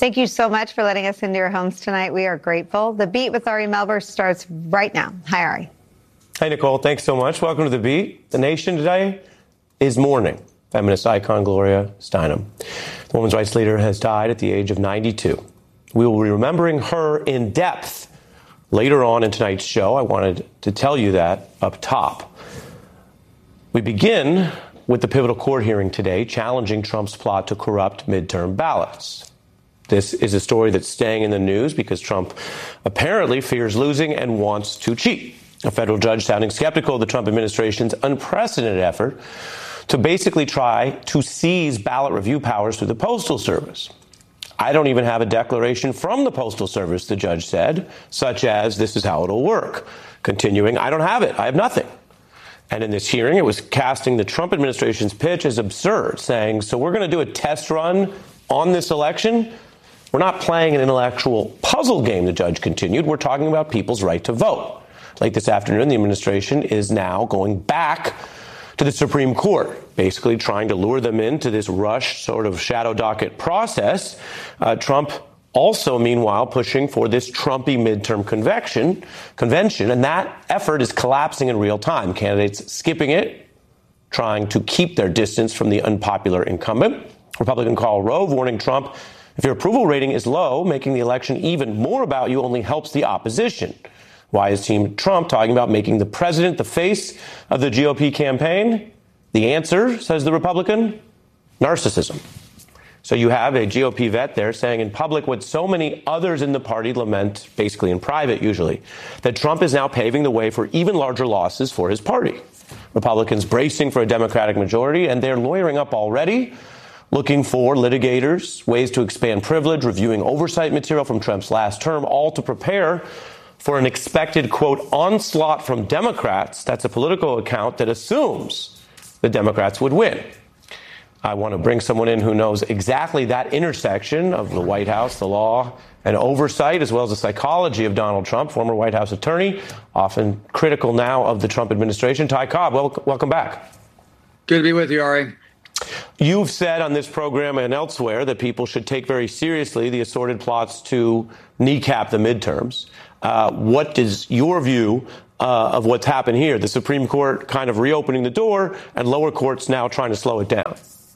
Thank you so much for letting us into your homes tonight. We are grateful. The Beat with Ari Melber starts right now. Hi, Ari. Hi, Nicole. Thanks so much. Welcome to The Beat. The nation today is mourning feminist icon Gloria Steinem. The women's rights leader has died at the age of 92. We will be remembering her in depth later on in tonight's show. I wanted to tell you that up top. We begin with the pivotal court hearing today challenging Trump's plot to corrupt midterm ballots. This is a story that's staying in the news because Trump apparently fears losing and wants to cheat. A federal judge sounding skeptical of the Trump administration's unprecedented effort to basically try to seize ballot review powers through the Postal Service. I don't even have a declaration from the Postal Service, the judge said, such as this is how it'll work. Continuing, I don't have it. I have nothing. And in this hearing, it was casting the Trump administration's pitch as absurd, saying, so we're going to do a test run on this election? We're not playing an intellectual puzzle game, the judge continued. We're talking about people's right to vote. Late this afternoon, the administration is now going back to the Supreme Court, basically trying to lure them into this rush sort of shadow docket process. Trump also, meanwhile, pushing for this Trumpy midterm convention, and that effort is collapsing in real time. Candidates skipping it, trying to keep their distance from the unpopular incumbent. Republican Karl Rove warning Trump, if your approval rating is low, making the election even more about you only helps the opposition. Why is Team Trump talking about making the president the face of the GOP campaign? The answer, says the Republican, narcissism. So you have a GOP vet there saying in public what so many others in the party lament, basically in private usually, that Trump is now paving the way for even larger losses for his party. Republicans bracing for a Democratic majority, and they're lawyering up already, looking for litigators, ways to expand privilege, reviewing oversight material from Trump's last term, all to prepare for an expected, quote, onslaught from Democrats. That's a political account that assumes the Democrats would win. I want to bring someone in who knows exactly that intersection of the White House, the law, and oversight, as well as the psychology of Donald Trump, former White House attorney, often critical now of the Trump administration. Ty Cobb, welcome back. Good to be with you, Ari. You've said on this program and elsewhere that people should take very seriously the assorted plots to kneecap the midterms. What is your view of what's happened here? The Supreme Court kind of reopening the door and lower courts now trying to slow it down.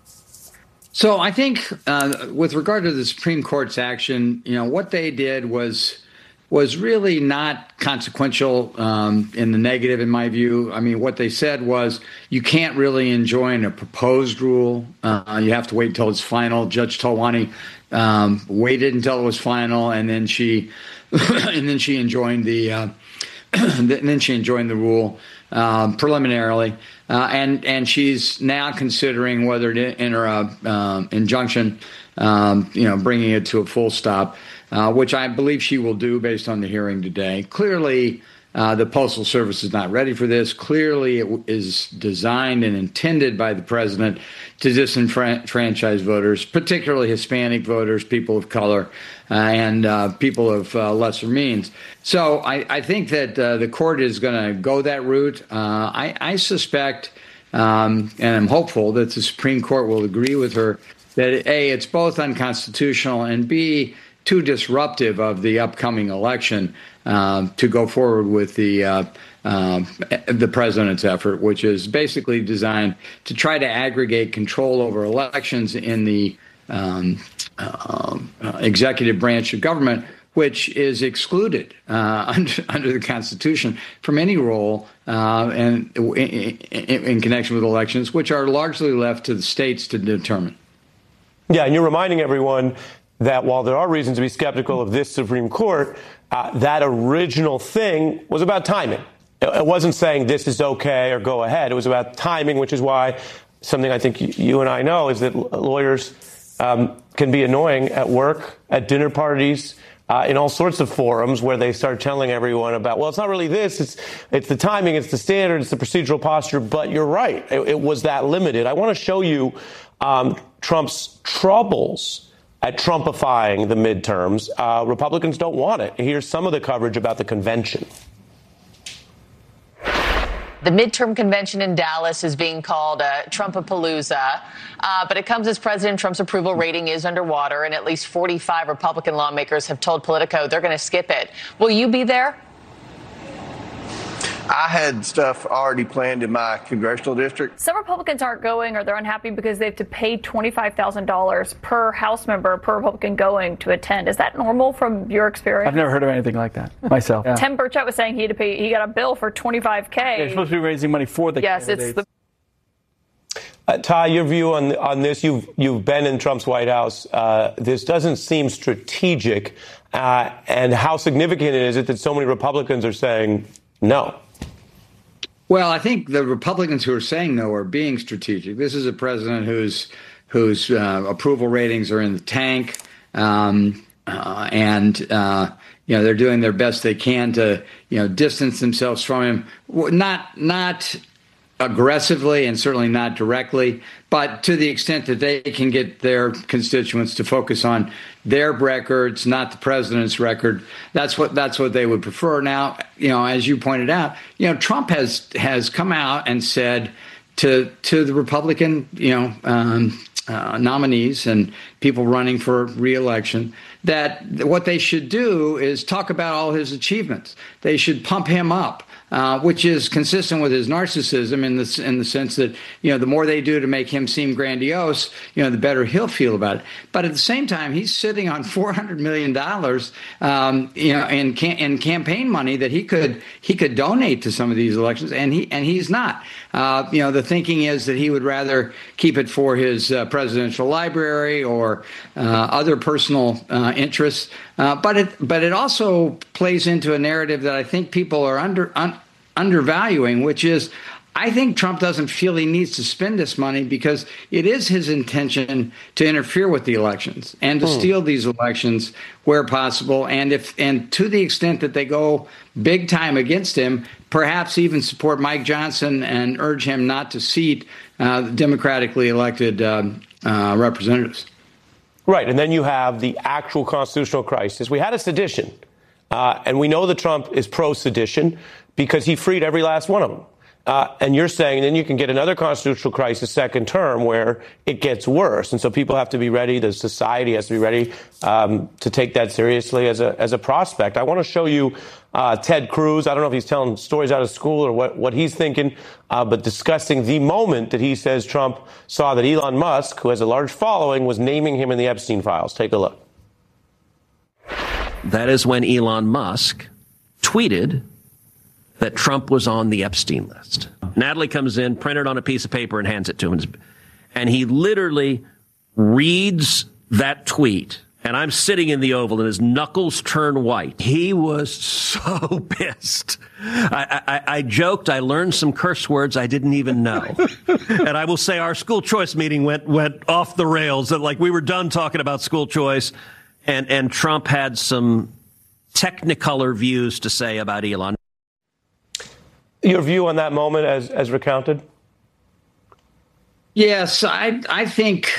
So I think with regard to the Supreme Court's action, what they did was really not consequential in the negative, in my view. I mean, what they said was you can't really enjoin a proposed rule. You have to wait until it's final. Judge Talwani waited until it was final, and then she enjoined the rule preliminarily, and she's now considering whether to enter a injunction, bringing it to a full stop, which I believe she will do based on the hearing today. Clearly, the Postal Service is not ready for this. Clearly, it is designed and intended by the president to disenfranchise voters, particularly Hispanic voters, people of color, and people of lesser means. So I think that the court is going to go that route. I suspect, and I'm hopeful, that the Supreme Court will agree with her that, A, it's both unconstitutional, and B, too disruptive of the upcoming election to go forward with the president's effort, which is basically designed to try to aggregate control over elections in the executive branch of government, which is excluded under the Constitution from any role in connection with elections, which are largely left to the states to determine. Yeah, and you're reminding everyone that while there are reasons to be skeptical of this Supreme Court, that original thing was about timing. It wasn't saying this is okay or go ahead. It was about timing, which is why something I think you and I know is that lawyers can be annoying at work, at dinner parties, in all sorts of forums where they start telling everyone about, well, it's not really this, it's the timing, it's the standard, it's the procedural posture. But you're right. It was that limited. I want to show you Trump's troubles at Trumpifying the midterms. Republicans don't want it. Here's some of the coverage about the convention. The midterm convention in Dallas is being called Trumpapalooza, but it comes as President Trump's approval rating is underwater, and at least 45 Republican lawmakers have told Politico they're going to skip it. Will you be there? I had stuff already planned in my congressional district. Some Republicans aren't going, or they're unhappy because they have to pay $25,000 per House member, per Republican going to attend. Is that normal from your experience? I've never heard of anything like that myself. Yeah. Tim Burchett was saying he had to pay. He got a bill for $25K. They're supposed to be raising money for the candidates. Ty, your view on this? You've been in Trump's White House. This doesn't seem strategic, and how significant is it that so many Republicans are saying no? Well, I think the Republicans who are saying no are being strategic. This is a president whose approval ratings are in the tank, and they're doing their best they can to distance themselves from him. Not aggressively and certainly not directly, but to the extent that they can get their constituents to focus on their records, not the president's record. That's what they would prefer. Now, as you pointed out, Trump has come out and said to the Republican, nominees and people running for re-election that what they should do is talk about all his achievements. They should pump him up. Which is consistent with his narcissism in the sense that, the more they do to make him seem grandiose, the better he'll feel about it. But at the same time, he's sitting on $400 million, in campaign money that he could donate to some of these elections, and he's not. The thinking is that he would rather keep it for his presidential library or other personal interests. But it also plays into a narrative that I think people are undervaluing, which is I think Trump doesn't feel he needs to spend this money because it is his intention to interfere with the elections and to steal these elections where possible. And to the extent that they go big time against him, perhaps even support Mike Johnson and urge him not to seat democratically elected representatives. Right, and then you have the actual constitutional crisis. We had a sedition, and we know that Trump is pro-sedition because he freed every last one of them. And you're saying then you can get another constitutional crisis second term where it gets worse. And so people have to be ready, the society has to be ready to take that seriously as a prospect. I want to show you Ted Cruz. I don't know if he's telling stories out of school or what he's thinking, but discussing the moment that he says Trump saw that Elon Musk, who has a large following, was naming him in the Epstein files. Take a look. That is when Elon Musk tweeted that Trump was on the Epstein list. Natalie comes in, printed on a piece of paper, and hands it to him. And he literally reads that tweet. And I'm sitting in the Oval, and his knuckles turn white. He was so pissed. I joked. I learned some curse words I didn't even know. And I will say our school choice meeting went off the rails. Like we were done talking about school choice. And Trump had some technicolor views to say about Elon. Your view on that moment as recounted? Yes, I think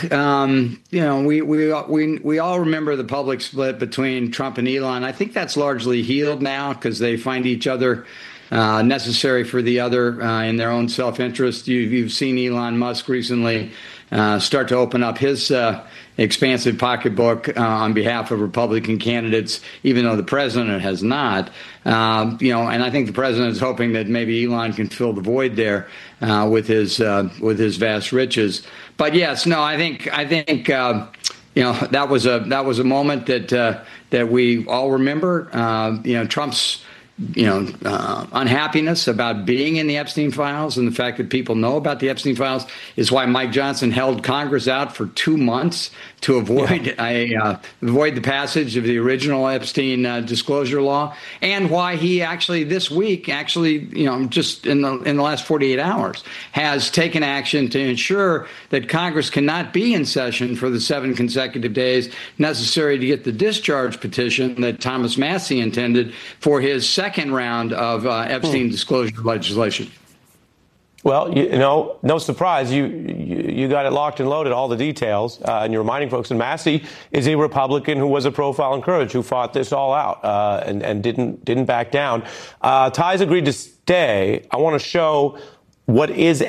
we all remember the public split between Trump and Elon. I think that's largely healed now because they find each other necessary for the other in their own self-interest. You've seen Elon Musk recently start to open up his expansive pocketbook on behalf of Republican candidates, even though the president has not. And I think the president is hoping that maybe Elon can fill the void there with his vast riches. But yes, no, I think that was a moment that we all remember. Trump's unhappiness about being in the Epstein files and the fact that people know about the Epstein files is why Mike Johnson held Congress out for 2 months to avoid the passage of the original Epstein disclosure law, and why he this week, just in the last 48 hours, has taken action to ensure that Congress cannot be in session for the 7 consecutive days necessary to get the discharge petition that Thomas Massie intended for his second round of Epstein disclosure legislation. Well, no surprise. You got it locked and loaded, all the details, and you're reminding folks. And Massey is a Republican who was a profile in courage, who fought this all out and didn't back down. Ty's agreed to stay. I want to show what is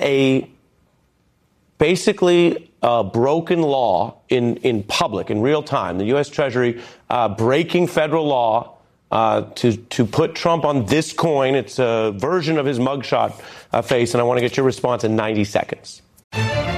basically a broken law in public, in real time. The U.S. Treasury breaking federal law to put Trump on this coin. It's a version of his mugshot face, and I want to get your response in 90 seconds.